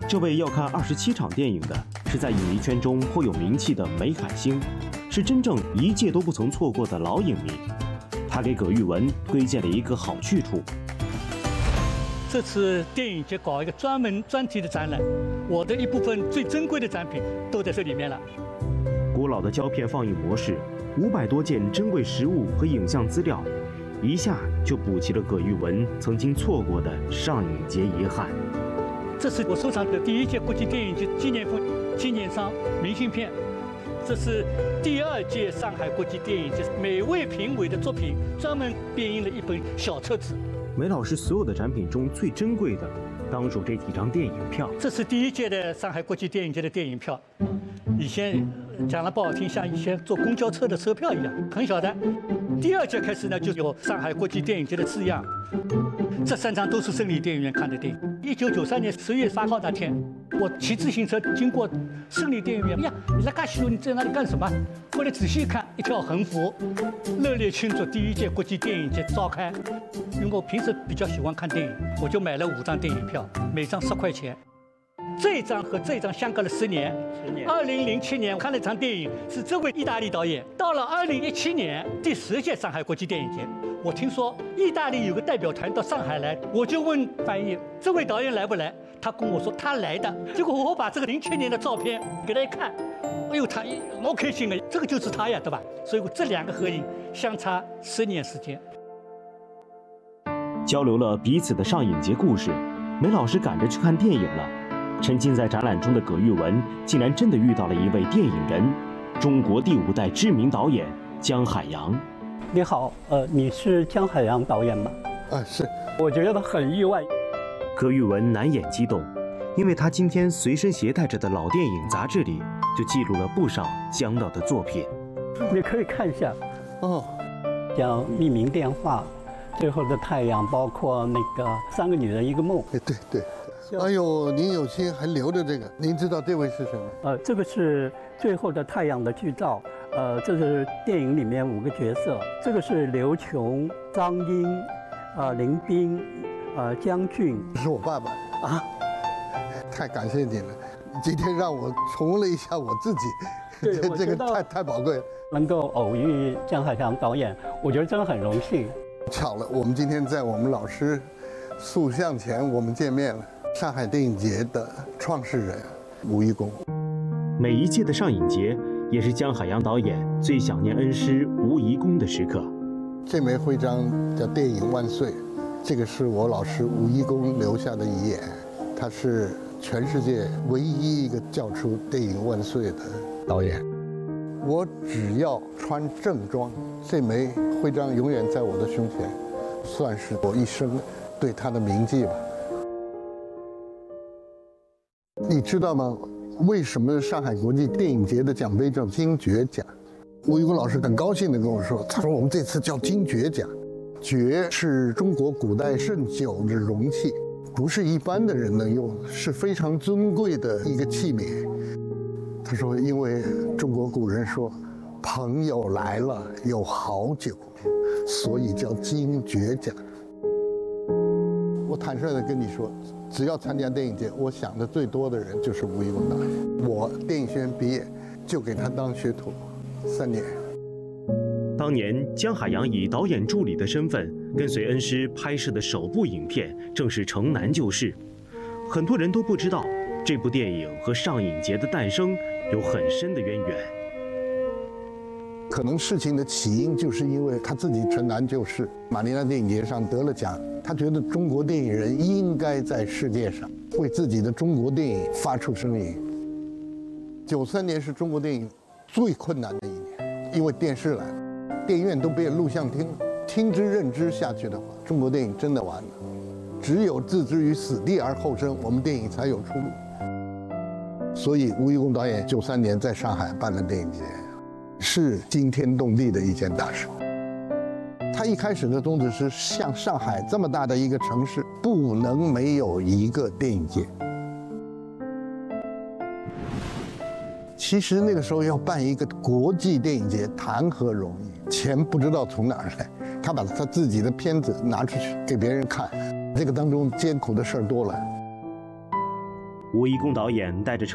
这位要看27场电影的是在影迷圈中颇有名气的梅海星，是真正一届都不曾错过的老影迷。他给葛玉文推荐了一个好去处。 这次电影节搞一个专题的展览，我的一部分最珍贵的展品都在这里面了。 古老的胶片放映模式，500多件珍贵实物和影像资料，一下就补齐了葛玉文曾经错过的上影节遗憾。 这是我收藏的第1届国际电影节纪念phẩm纪念商明信片，这是第2届上海国际电影节每位评委的作品专门编印了一本小册子。 梅老师所有的展品中最珍贵的，当属这几张电影票。 这是第1届的上海国际电影节的电影票，以前讲了不好听，像以前坐公交车的车票一样，很小的。第2届开始呢，就有上海国际电影节的字样。这3张都是胜利电影院看的电影。1993年10月8号那天，我骑自行车经过胜利电影院，哎呀，你来干西路，你在那里干什么？后来仔细一看，一条横幅，热烈庆祝第1届国际电影节召开。因为我平时比较喜欢看电影，我就买了5张电影票，每张10块钱。这张和这张相隔了10年。2007年看了一场电影，是这位意大利导演。到了2017年第10届上海国际电影节，我听说意大利有个代表团到上海来，我就问翻译这位导演来不来，他跟我说他来的。结果我把这个07年的照片给他一看，哎呦，他好开心啊，这个就是他呀，对吧？所以我这2个合影相差10年时间。 交流了彼此的上影节故事，梅老师赶着去看电影了。沉浸在展览中的葛玉文，竟然真的遇到了一位电影人，中国第5代知名导演姜海洋。 你好，你是姜海洋导演吗？ 是。 我觉得很意外。 葛玉文难掩激动，因为他今天随身携带着的老电影杂志里，就记录了不少姜导的作品。 你可以看一下，像《匿名电话》、《最后的太阳》，包括那个《3个女人一个梦》。 对。哎呦，您有心还留着这个，您知道这位是什么？ 这个是《最后的太阳》的剧照，这是电影里面5个角色，这个是刘琼、张英、林彬、姜俊。 这是我爸爸啊！太感谢你了，今天让我重温了一下我自己，这个太宝贵了。 能够偶遇姜海洋导演，我觉得真的很荣幸。 巧了，我们今天在我们老师塑像前，我们见面了。上海电影节的创始人吴贻弓。 每一届的上影节也是姜海洋导演最想念恩师吴贻弓的时刻。 这枚徽章叫“电影万岁”，这个是我老师吴贻弓留下的遗言。他是全世界唯一一个叫出“电影万岁”的导演。我只要穿正装，这枚徽章永远在我的胸前，算是我一生对他的铭记吧。你知道吗？为什么上海国际电影节的奖杯叫金爵奖？吴贻弓老师很高兴地跟我说，他说我们这次叫金爵奖，爵是中国古代盛酒的容器，不是一般的人能用，是非常尊贵的一个器皿。他说，因为中国古人说，朋友来了有好酒，所以叫金爵奖。我坦率地跟你说，只要参加电影节，我想的最多的人就是吴贻弓导演。我电影学院毕业就给他当学徒3年。 当年姜海洋以导演助理的身份跟随恩师拍摄的首部影片正是《城南旧事》，很多人都不知道这部电影和上影节的诞生有很深的渊源。 可能事情的起因就是因为他自己城南旧事，马尼拉电影节上得了奖，他觉得中国电影人应该在世界上为自己的中国电影发出声音。93年是中国电影最困难的一年，因为电视来了，电影院都变录像厅了，听之任之下去的话，中国电影真的完了。只有置之于死地而后生，我们电影才有出路。所以吴贻弓导演93年在上海办了电影节，是惊天动地的一件大事。他一开始的宗旨是，像上海这么大的一个城市，不能没有一个电影节。其实那个时候要办一个国际电影节，谈何容易？钱不知道从哪儿来，他把他自己的片子拿出去给别人看，这个当中艰苦的事儿多了。 吴贻弓导演带着